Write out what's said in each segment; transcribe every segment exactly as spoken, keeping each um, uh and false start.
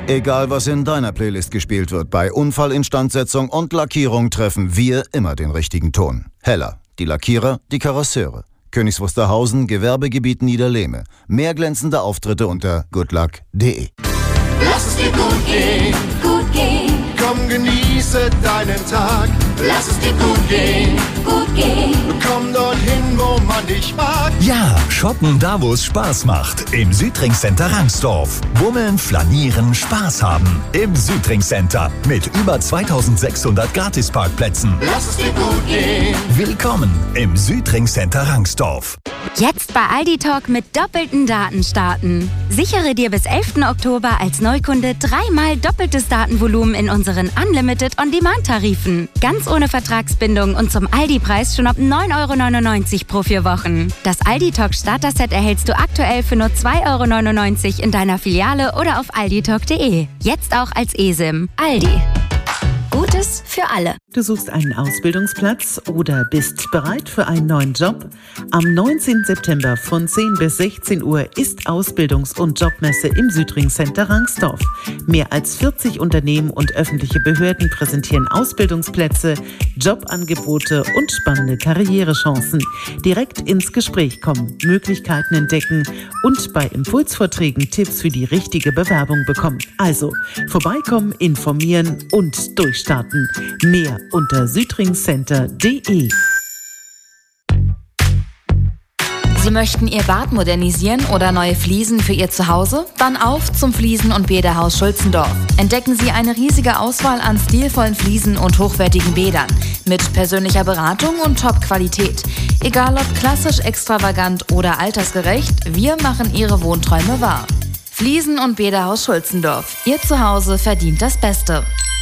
Egal, was in deiner Playlist gespielt wird, bei Unfallinstandsetzung und Lackierung treffen wir immer den richtigen Ton. Heller, die Lackierer, die Karosseure. Königs Wusterhausen, Gewerbegebiet Niederlehme. Mehr glänzende Auftritte unter goodluck punkt de. Lass es dir gut gehen, gut gehen. Komm, genieße deinen Tag. Lass es dir gut gehen, gut gehen. Komm dorthin, wo man dich mag. Ja, shoppen da, wo es Spaß macht. Im Südring Center Rangsdorf. Bummeln, flanieren, Spaß haben. Im Südring Center mit über zweitausendsechshundert Gratisparkplätzen. Lass es dir gut gehen. Willkommen im Südring Center Rangsdorf. Jetzt bei Aldi Talk mit doppelten Daten starten. Sichere dir bis elften Oktober als Neukunde dreimal doppeltes Datenvolumen in unseren Unlimited On-Demand-Tarifen. Ganz ohne Vertragsbindung und zum Aldi-Preis schon ab neun Euro neunundneunzig pro vier Wochen. Das Aldi Talk Starter-Set erhältst du aktuell für nur zwei Euro neunundneunzig in deiner Filiale oder auf alditalk punkt de. Jetzt auch als eSIM. Aldi. Gutes für alle. Du suchst einen Ausbildungsplatz oder bist bereit für einen neuen Job? Am neunzehnten September von zehn bis sechzehn Uhr ist Ausbildungs- und Jobmesse im Südring Center Rangsdorf. Mehr als vierzig Unternehmen und öffentliche Behörden präsentieren Ausbildungsplätze, Jobangebote und spannende Karrierechancen. Direkt ins Gespräch kommen, Möglichkeiten entdecken und bei Impulsvorträgen Tipps für die richtige Bewerbung bekommen. Also vorbeikommen, informieren und durchstarten. Mehr unter südringcenter punkt de. Sie möchten Ihr Bad modernisieren oder neue Fliesen für Ihr Zuhause? Dann auf zum Fliesen- und Bäderhaus Schulzendorf. Entdecken Sie eine riesige Auswahl an stilvollen Fliesen und hochwertigen Bädern. Mit persönlicher Beratung und Top-Qualität. Egal ob klassisch, extravagant oder altersgerecht, wir machen Ihre Wohnträume wahr. Fliesen- und Bäderhaus Schulzendorf. Ihr Zuhause verdient das Beste.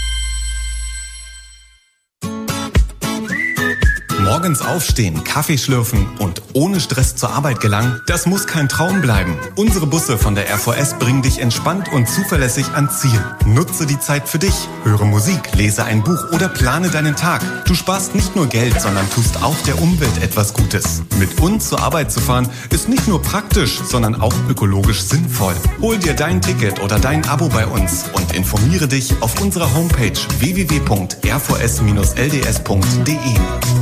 Morgens aufstehen, Kaffee schlürfen und ohne Stress zur Arbeit gelangen, das muss kein Traum bleiben. Unsere Busse von der R V S bringen dich entspannt und zuverlässig ans Ziel. Nutze die Zeit für dich. Höre Musik, lese ein Buch oder plane deinen Tag. Du sparst nicht nur Geld, sondern tust auch der Umwelt etwas Gutes. Mit uns zur Arbeit zu fahren, ist nicht nur praktisch, sondern auch ökologisch sinnvoll. Hol dir dein Ticket oder dein Abo bei uns und informiere dich auf unserer Homepage w w w punkt r v s dash l d s punkt d e.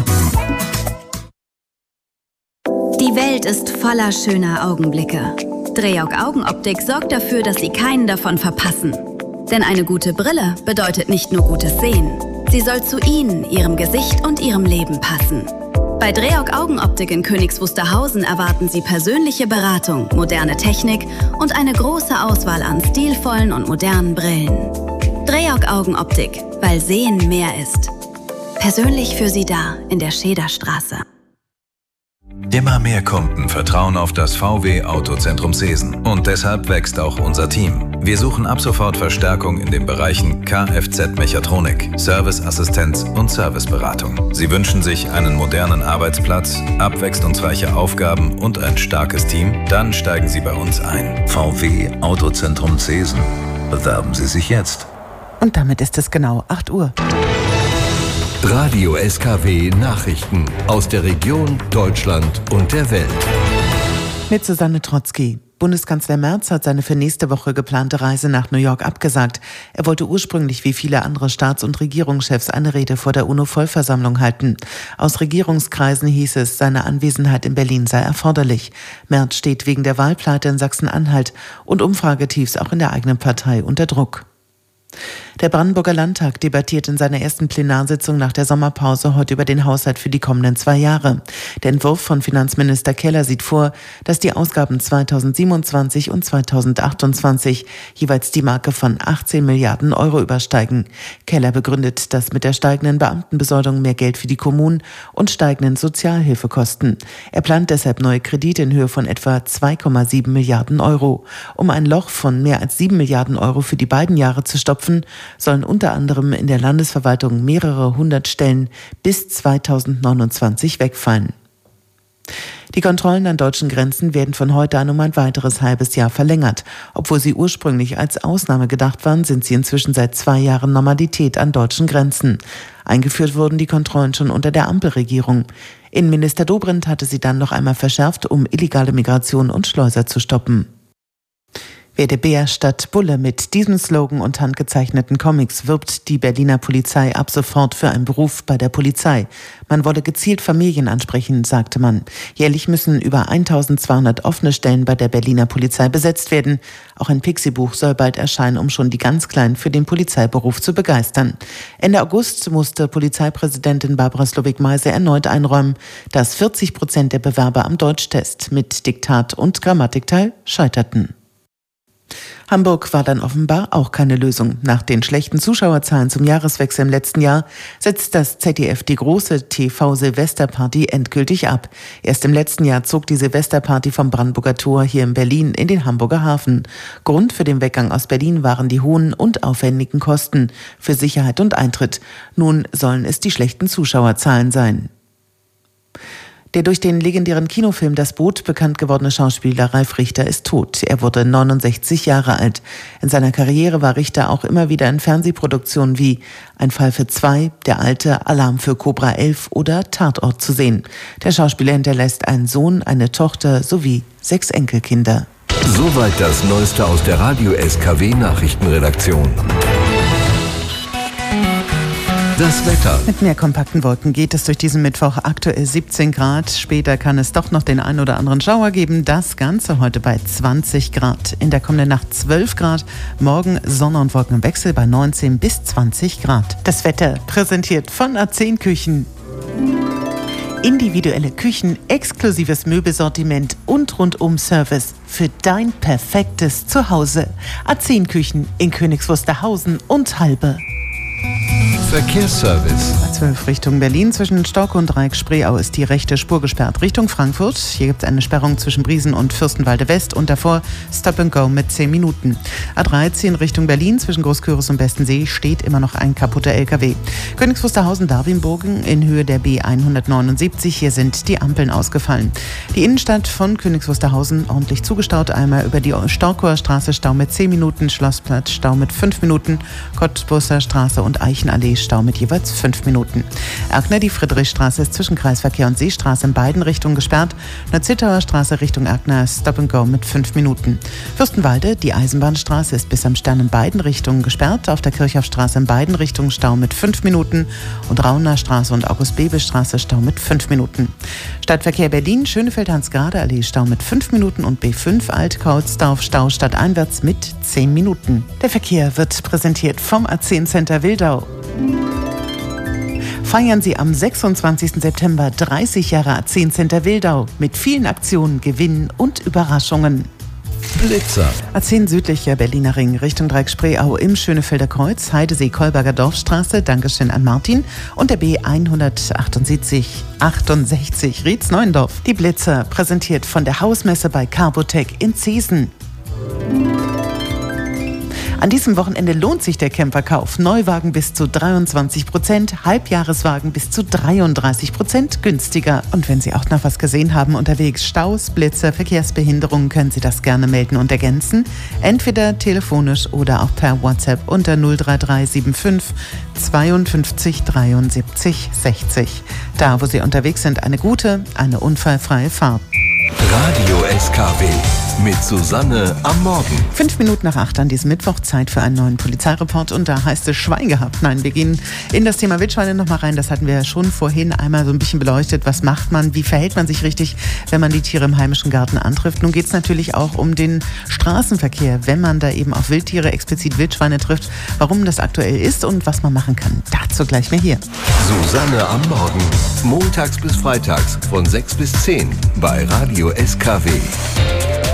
Die Welt ist voller schöner Augenblicke. Dreog Augenoptik sorgt dafür, dass Sie keinen davon verpassen. Denn eine gute Brille bedeutet nicht nur gutes Sehen. Sie soll zu Ihnen, Ihrem Gesicht und Ihrem Leben passen. Bei Dreog Augenoptik in Königs Wusterhausen erwarten Sie persönliche Beratung, moderne Technik und eine große Auswahl an stilvollen und modernen Brillen. Dreog Augenoptik, weil Sehen mehr ist. Persönlich für Sie da in der Schederstraße. Immer mehr Kunden vertrauen auf das V W Autozentrum Seesen. Und deshalb wächst auch unser Team. Wir suchen ab sofort Verstärkung in den Bereichen Kfz-Mechatronik, Serviceassistenz und Serviceberatung. Sie wünschen sich einen modernen Arbeitsplatz, abwechslungsreiche Aufgaben und ein starkes Team? Dann steigen Sie bei uns ein. V W Autozentrum Seesen. Bewerben Sie sich jetzt. Und damit ist es genau acht Uhr. Radio S K W Nachrichten aus der Region, Deutschland und der Welt. Mit Susanne Trotzki. Bundeskanzler Merz hat seine für nächste Woche geplante Reise nach New York abgesagt. Er wollte ursprünglich wie viele andere Staats- und Regierungschefs eine Rede vor der UNO-Vollversammlung halten. Aus Regierungskreisen hieß es, seine Anwesenheit in Berlin sei erforderlich. Merz steht wegen der Wahlpleite in Sachsen-Anhalt und Umfragetiefs auch in der eigenen Partei unter Druck. Der Brandenburger Landtag debattiert in seiner ersten Plenarsitzung nach der Sommerpause heute über den Haushalt für die kommenden zwei Jahre. Der Entwurf von Finanzminister Keller sieht vor, dass die Ausgaben zweitausendsiebenundzwanzig und zweitausendachtundzwanzig jeweils die Marke von achtzehn Milliarden Euro übersteigen. Keller begründet das mit der steigenden Beamtenbesoldung, mehr Geld für die Kommunen und steigenden Sozialhilfekosten. Er plant deshalb neue Kredite in Höhe von etwa zwei Komma sieben Milliarden Euro. Um ein Loch von mehr als sieben Milliarden Euro für die beiden Jahre zu stopfen, sollen unter anderem in der Landesverwaltung mehrere hundert Stellen bis zweitausendneunundzwanzig wegfallen. Die Kontrollen an deutschen Grenzen werden von heute an um ein weiteres halbes Jahr verlängert. Obwohl sie ursprünglich als Ausnahme gedacht waren, sind sie inzwischen seit zwei Jahren Normalität an deutschen Grenzen. Eingeführt wurden die Kontrollen schon unter der Ampelregierung. Innenminister Dobrindt hatte sie dann noch einmal verschärft, um illegale Migration und Schleuser zu stoppen. Werde Bär statt Bulle. Mit diesem Slogan und handgezeichneten Comics wirbt die Berliner Polizei ab sofort für einen Beruf bei der Polizei. Man wolle gezielt Familien ansprechen, sagte man. Jährlich müssen über eintausendzweihundert offene Stellen bei der Berliner Polizei besetzt werden. Auch ein Pixie-Buch soll bald erscheinen, um schon die ganz Kleinen für den Polizeiberuf zu begeistern. Ende August musste Polizeipräsidentin Barbara Slowik-Meise erneut einräumen, dass vierzig Prozent der Bewerber am Deutschtest mit Diktat und Grammatikteil scheiterten. Hamburg war dann offenbar auch keine Lösung. Nach den schlechten Zuschauerzahlen zum Jahreswechsel im letzten Jahr setzt das Z D F die große T V-Silvesterparty endgültig ab. Erst im letzten Jahr zog die Silvesterparty vom Brandenburger Tor hier in Berlin in den Hamburger Hafen. Grund für den Weggang aus Berlin waren die hohen und aufwendigen Kosten für Sicherheit und Eintritt. Nun sollen es die schlechten Zuschauerzahlen sein. Der durch den legendären Kinofilm Das Boot bekannt gewordene Schauspieler Ralf Richter ist tot. Er wurde neunundsechzig Jahre alt. In seiner Karriere war Richter auch immer wieder in Fernsehproduktionen wie Ein Fall für zwei, Der Alte, Alarm für Cobra elf oder Tatort zu sehen. Der Schauspieler hinterlässt einen Sohn, eine Tochter sowie sechs Enkelkinder. Soweit das Neueste aus der Radio-S K W-Nachrichtenredaktion. Das Wetter. Mit mehr kompakten Wolken geht es durch diesen Mittwoch, aktuell siebzehn Grad. Später kann es doch noch den einen oder anderen Schauer geben. Das Ganze heute bei zwanzig Grad. In der kommenden Nacht zwölf Grad. Morgen Sonne und Wolkenwechsel bei neunzehn bis zwanzig Grad. Das Wetter präsentiert von A zehn Küchen. Individuelle Küchen, exklusives Möbelsortiment und Rundum-Service für dein perfektes Zuhause. A zehn Küchen in Königs Wusterhausen und Halbe. Verkehrsservice. A zwölf Richtung Berlin zwischen Storkow und Dreieck-Spreeau ist die rechte Spur gesperrt. Richtung Frankfurt, hier gibt es eine Sperrung zwischen Briesen und Fürstenwalde West und davor Stop and Go mit zehn Minuten. A dreizehn Richtung Berlin zwischen Großküritz und Bestensee steht immer noch ein kaputter L K W. Königs Wusterhausen-Darwinburgen in Höhe der B hundertneunundsiebzig, hier sind die Ampeln ausgefallen. Die Innenstadt von Königs Wusterhausen ordentlich zugestaut, einmal über die Storkower Straße Stau mit zehn Minuten, Schlossplatz Stau mit fünf Minuten, Cottbusser Straße und Eichenallee Stau mit jeweils fünf Minuten. Erkner, die Friedrichstraße ist zwischen Kreisverkehr und Seestraße in beiden Richtungen gesperrt. Neuzittauer Straße Richtung Erkner Stop and Go mit fünf Minuten. Fürstenwalde, die Eisenbahnstraße ist bis am Stern in beiden Richtungen gesperrt. Auf der Kirchhoffstraße in beiden Richtungen Stau mit fünf Minuten und Rauner Straße und August-Bebel-Straße Stau mit fünf Minuten. Stadtverkehr Berlin, Schönefeld-Hans-Grade-Allee Stau mit fünf Minuten und B fünf Alt-Kaulsdorf Stau stadteinwärts mit zehn Minuten. Der Verkehr wird präsentiert vom A zehn Center Wildau. Feiern Sie am sechsundzwanzigsten September dreißig Jahre A zehn Center Wildau mit vielen Aktionen, Gewinnen und Überraschungen. Blitzer. A zehn südlicher Berliner Ring Richtung Dreieck-Spreeau im Schönefelder Kreuz, Heidesee-Kolberger Dorfstraße, Dankeschön an Martin und der B hundertachtundsechzig Rietz-Neuendorf. Die Blitzer präsentiert von der Hausmesse bei Carbotec in Ziesen. An diesem Wochenende lohnt sich der Camperkauf. Neuwagen bis zu dreiundzwanzig Prozent, Halbjahreswagen bis zu dreiunddreißig Prozent günstiger. Und wenn Sie auch noch was gesehen haben unterwegs, Staus, Blitze, Verkehrsbehinderungen, können Sie das gerne melden und ergänzen. Entweder telefonisch oder auch per WhatsApp unter null drei drei sieben fünf zweiundfünfzig dreiundsiebzig sechzig. Da, wo Sie unterwegs sind, eine gute, eine unfallfreie Fahrt. Radio S K W mit Susanne am Morgen. Fünf Minuten nach acht an diesem Mittwoch, Zeit für einen neuen Polizeireport und da heißt es Schwein gehabt. Nein, wir gehen in das Thema Wildschweine nochmal rein. Das hatten wir ja schon vorhin einmal so ein bisschen beleuchtet. Was macht man, wie verhält man sich richtig, wenn man die Tiere im heimischen Garten antrifft? Nun geht es natürlich auch um den Straßenverkehr, wenn man da eben auf Wildtiere, explizit Wildschweine trifft, warum das aktuell ist und was man machen kann. Dazu gleich mehr hier. Susanne am Morgen, montags bis freitags von sechs bis zehn bei Radio S K W.